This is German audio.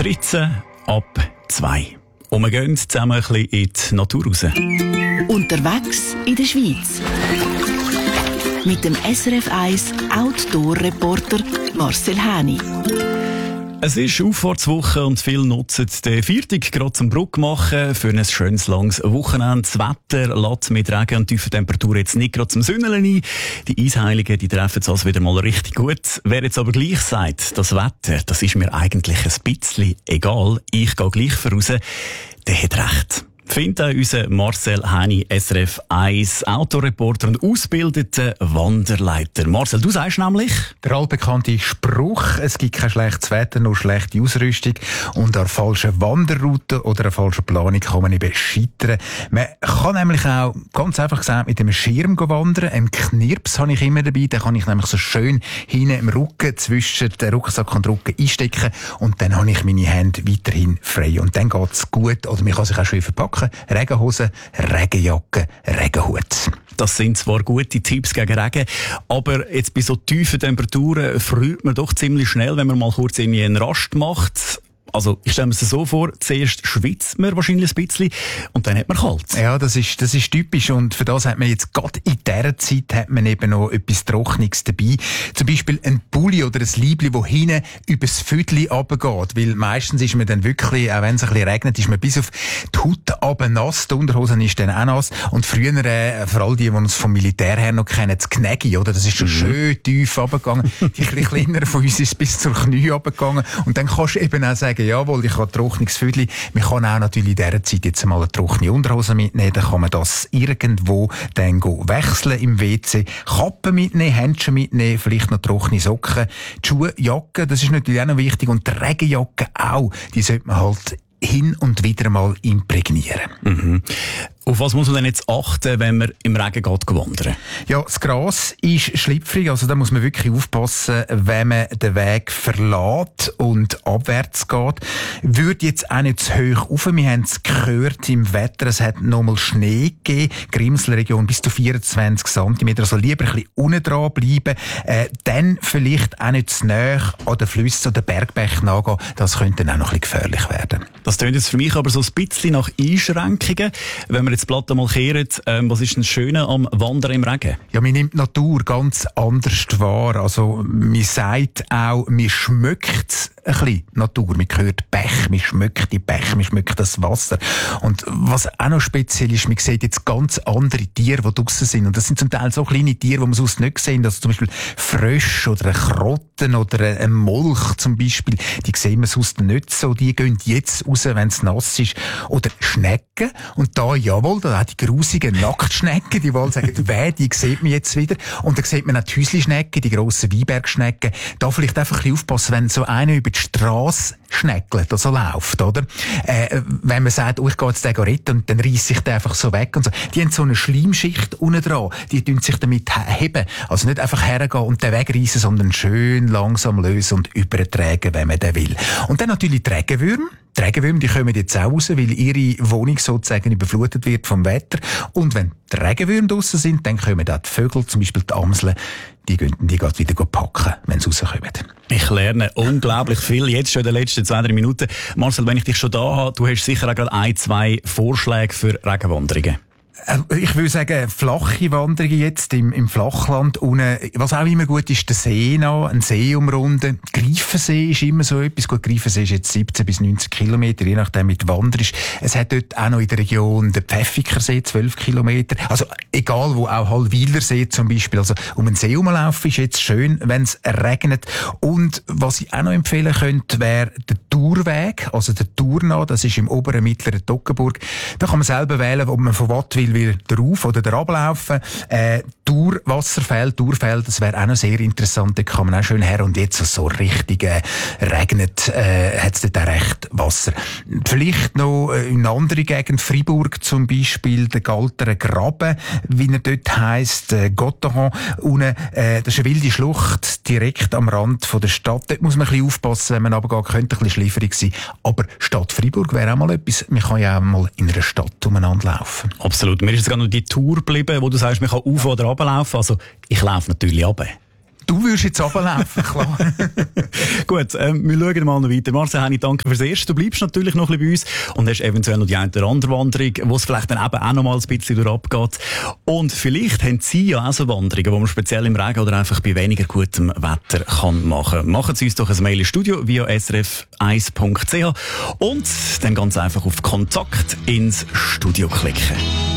13 ab 2. Und wir gehen zusammen ein bisschen in die Natur raus. Unterwegs in der Schweiz. Mit dem SRF 1 Outdoor-Reporter Marcel Häni. Es ist Auffahrtswoche und viele nutzen den Viertag gerade zum Brücke machen für ein schönes, langes Wochenende. Das Wetter lässt mit Regen und tiefen Temperaturen jetzt nicht gerade zum Sünneln ein. Die Eisheiligen, die treffen es also wieder mal richtig gut. Wer jetzt aber gleich sagt, das Wetter, das ist mir eigentlich ein bisschen egal, ich gehe gleich voraus, der hat recht. Findet auch unser Marcel Häni, SRF 1 Autoreporter und ausgebildeter Wanderleiter. Marcel, du sagst nämlich... Der altbekannte Spruch, es gibt kein schlechtes Wetter, nur schlechte Ausrüstung. Und an falschen Wanderroute oder an falscher Planung kann man eben scheitern. Man kann nämlich auch, ganz einfach gesagt, mit einem Schirm wandern. Einen Knirps habe ich immer dabei. Den kann ich nämlich so schön hinten im Rücken zwischen den Rucksack und den Rücken einstecken. Und dann habe ich meine Hände weiterhin frei. Und dann geht's gut. Oder man kann sich auch schön verpacken. Regenhose, Regenjacke, Regenhut. Das sind zwar gute Tipps gegen Regen, aber jetzt bei so tiefen Temperaturen friert man doch ziemlich schnell, wenn man mal kurz irgendwie einen Rast macht. Also, ich stelle mir das so vor, zuerst schwitzt man wahrscheinlich ein bisschen und dann hat man kalt. Ja, das ist typisch und für das hat man jetzt gerade in dieser Zeit hat man eben noch etwas Trockenes dabei. Zum Beispiel ein Pulli oder ein Liebli, das hinten übers Viertel runtergeht, weil meistens ist man dann wirklich, auch wenn es ein bisschen regnet, ist man bis auf die Haut runter nass, die Unterhosen ist dann auch nass und früher, vor allem die uns vom Militär her noch kennen, das Knägi, oder? Das ist schon schön tief runtergegangen. Die ein bisschen kleineren von uns ist bis zur Knie runtergegangen und dann kannst du eben auch sagen, jawohl, ich habe trockenes Viertel. Man kann auch natürlich in dieser Zeit jetzt mal eine trockene Unterhose mitnehmen. Dann kann man das irgendwo dann wechseln im WC. Kappen mitnehmen, Händchen mitnehmen, vielleicht noch trockene Socken. Die Schuhe, Jacke, das ist natürlich auch noch wichtig. Und die Regenjacke auch. Die sollte man halt hin und wieder mal imprägnieren. Mhm. Auf was muss man denn jetzt achten, wenn man im Regen geht wandern? Ja, das Gras ist schlüpfrig, also da muss man wirklich aufpassen, wenn man den Weg verlässt und abwärts geht. Würde jetzt auch nicht zu hoch rauf. Wir haben es gehört im Wetter, es hat nochmal Schnee gegeben, Grimselregion bis zu 24 cm, also lieber ein bisschen unten dran bleiben, dann vielleicht auch nicht zu nahe an den Flüssen oder Bergbächen nachgehen, das könnte dann auch noch ein bisschen gefährlich werden. Das klingt jetzt für mich aber so ein bisschen nach Einschränkungen. Wenn wir jetzt die Platte mal kehren, was ist denn das Schöne am Wandern im Regen? Ja, man nimmt die Natur ganz anders wahr. Also, man sagt auch, man schmeckt ein bisschen Natur. Man hört Bäche, man schmeckt die Bäche, man schmeckt das Wasser. Und was auch noch speziell ist, man sieht jetzt ganz andere Tiere, die draussen sind. Und das sind zum Teil so kleine Tiere, die man sonst nicht sehen. Also zum Beispiel Frösche oder eine Krotten oder ein Molch zum Beispiel. Die sehen wir sonst nicht so. Die gehen jetzt raus, wenn es nass ist. Oder Schnecken. Und da, jawohl, da auch die grusigen Nacktschnecken, die wollen sagen, die sieht man jetzt wieder. Und dann sieht man auch die Häuslischnecken, die grossen Weinbergschnecken. Da vielleicht einfach ein bisschen aufpassen, wenn so einer über die Strasse schneckelt, also läuft, oder? Wenn man sagt, ich gehe jetzt den retten und dann reisst sich der einfach so weg und so. Die haben so eine Schleimschicht unten dran. Die tun sich damit heben. Also nicht einfach hergehen und den wegreissen, sondern schön langsam lösen und übertragen, wenn man den will. Und dann natürlich die Regenwürmer. Die Regenwürmer, die kommen jetzt auch raus, weil ihre Wohnung sozusagen überflutet wird vom Wetter. Und wenn die Regenwürmer draussen sind, dann kommen auch die Vögel, zum Beispiel die Amseln, die gehen wieder packen, wenn sie rauskommen. Ich lerne unglaublich viel, jetzt schon in den letzten 2-3 Minuten. Marcel, wenn ich dich schon da habe, du hast sicher auch gerade 1-2 Vorschläge für Regenwanderungen. Ich würde sagen, flache Wanderungen jetzt im Flachland. Was auch immer gut ist, der See noch, ein See umrunden. Greifensee ist immer so etwas. Gut, Greifensee ist jetzt 17 bis 90 Kilometer, je nachdem mit wanderst. Es hat dort auch noch in der Region den Pfäffikersee, 12 Kilometer. Also egal wo, auch Hallwilersee zum Beispiel. Also um einen See rumlaufen ist jetzt schön, wenn es regnet. Und was ich auch noch empfehlen könnte, wäre der Tourweg, also der Tournau, das ist im oberen mittleren Toggenburg. Da kann man selber wählen, ob man von Wattwil will drauf oder drauf laufen. Wasserfälle, das wäre auch noch sehr interessant. Da kann man auch schön her und jetzt so richtig regnet, hat es dort auch recht Wasser. Vielleicht noch in einer anderen Gegend, Fribourg zum Beispiel, der Galterer Graben, wie er dort heisst, Gotteron, unten, das ist eine wilde Schlucht, direkt am Rand von der Stadt. Dort muss man ein bisschen aufpassen, wenn man runtergeht, könnte ein bisschen schläferig sein. Aber Stadt Fribourg wäre auch mal etwas, man kann ja auch mal in einer Stadt umeinander laufen. Absolut. Mir ist jetzt gerade noch die Tour geblieben, wo du sagst, man kann auf- oder runterlaufen. Also, ich laufe natürlich runter. Du würdest jetzt runterlaufen, klar. Gut, wir schauen mal noch weiter. Marcel Häni, danke fürs Erste. Du bleibst natürlich noch ein bisschen bei uns und hast eventuell noch die eine oder andere Wanderung, wo es vielleicht dann eben auch noch mal ein bisschen durchabgeht. Und vielleicht haben Sie ja auch so Wanderungen, die man speziell im Regen oder einfach bei weniger gutem Wetter kann machen. Machen Sie uns doch ein Mail ins Studio via srf1.ch und dann ganz einfach auf Kontakt ins Studio klicken.